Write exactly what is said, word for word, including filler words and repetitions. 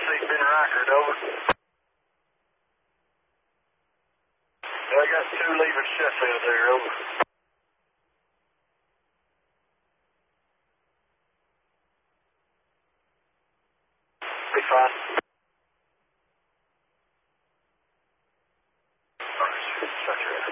seat been rockered, over. I got two leaving Sheffield there, over. Be fine.